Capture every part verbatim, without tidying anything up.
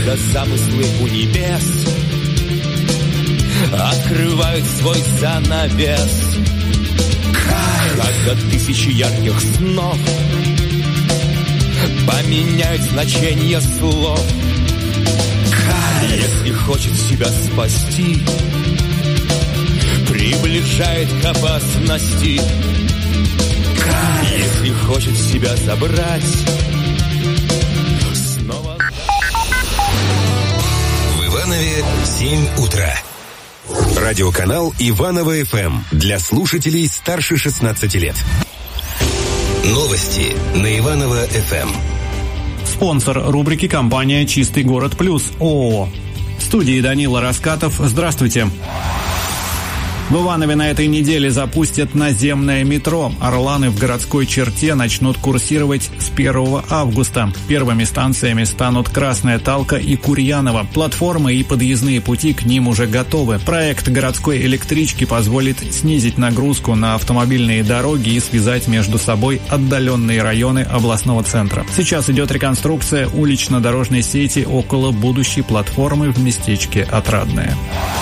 Тихо замыслы у небес открывают свой занавес, когда тысячи ярких снов поменяют значение слов. Если хочет себя спасти, приближает к опасности. Если хочет себя забрать, снова... В Иванове семь утра. Радиоканал Иваново эф эм для слушателей старше шестнадцати лет. Новости на Иваново эф эм. Спонсор рубрики — компания «Чистый город плюс» ООО. В студии Данила Раскатов. Здравствуйте. В Иванове на этой неделе запустят наземное метро. «Орланы» в городской черте начнут курсировать с первого августа. Первыми станциями станут Красная Талка и Курьяново. Платформы и подъездные пути к ним уже готовы. Проект городской электрички позволит снизить нагрузку на автомобильные дороги и связать между собой отдаленные районы областного центра. Сейчас идет реконструкция улично-дорожной сети около будущей платформы в местечке Отрадное.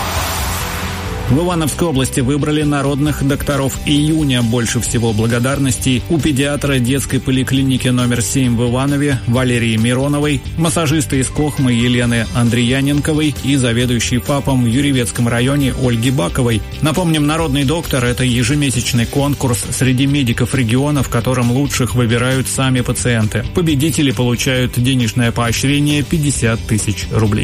В Ивановской области выбрали народных докторов июня. Больше всего благодарностей у педиатра детской поликлиники номер семь в Иванове Валерии Мироновой, массажиста из Кохмы Елены Андреяненковой и заведующей ФАПом в Юрьевецком районе Ольги Баковой. Напомним, народный доктор – это ежемесячный конкурс среди медиков региона, в котором лучших выбирают сами пациенты. Победители получают денежное поощрение пятьдесят тысяч рублей.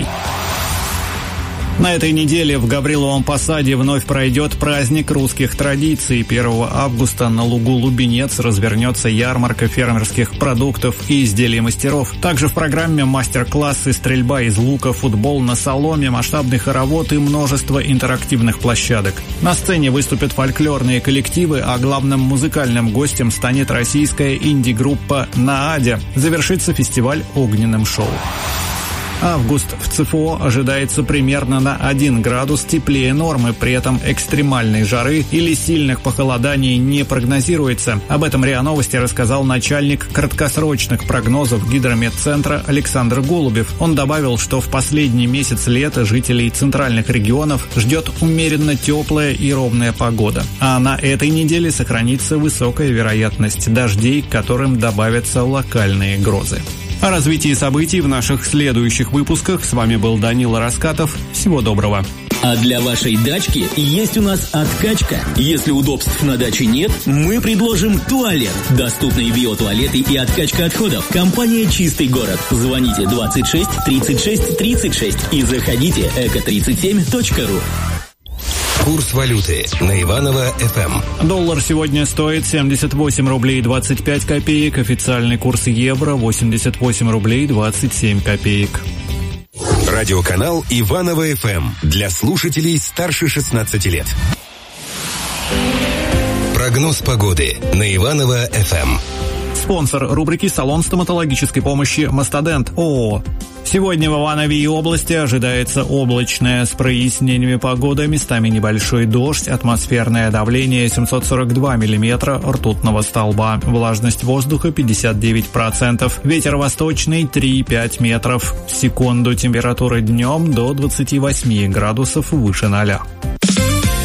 На этой неделе в Гавриловом Посаде вновь пройдет праздник русских традиций. первого августа на лугу Лубенец развернется ярмарка фермерских продуктов и изделий мастеров. Также в программе мастер-классы, стрельба из лука, футбол на соломе, масштабный хоровод и множество интерактивных площадок. На сцене выступят фольклорные коллективы, а главным музыкальным гостем станет российская инди-группа «Наадя». Завершится фестиваль огненным шоу. Август в ЦФО ожидается примерно на один градус теплее нормы, при этом экстремальной жары или сильных похолоданий не прогнозируется. Об этом РИА Новости рассказал начальник краткосрочных прогнозов Гидрометцентра Александр Голубев. Он добавил, что в последний месяц лета жителей центральных регионов ждет умеренно теплая и ровная погода. А на этой неделе сохранится высокая вероятность дождей, к которым добавятся локальные грозы. О развитии событий в наших следующих выпусках. С вами был Данила Раскатов. Всего доброго. А для вашей дачки есть у нас откачка. Если удобств на даче нет, мы предложим туалет. Доступные биотуалеты и откачка отходов. Компания «Чистый город». Звоните двадцать шесть тридцать шесть тридцать шесть и заходите эко тридцать семь точка ру. Курс валюты на Иваново эф эм. Доллар сегодня стоит семьдесят восемь рублей двадцать пять копеек. Официальный курс евро восемьдесят восемь рублей двадцать семь копеек. Радиоканал Иваново эф эм для слушателей старше шестнадцати лет. Прогноз погоды на Иваново эф эм. Спонсор рубрики — салон стоматологической помощи «Мастодент» ООО. Сегодня в Иванове и области ожидается облачная с прояснениями погода, местами небольшой дождь, атмосферное давление семьсот сорок два миллиметра ртутного столба, влажность воздуха пятьдесят девять процентов, ветер восточный три и пять метров в секунду, температура днем до двадцати восьми градусов выше ноля.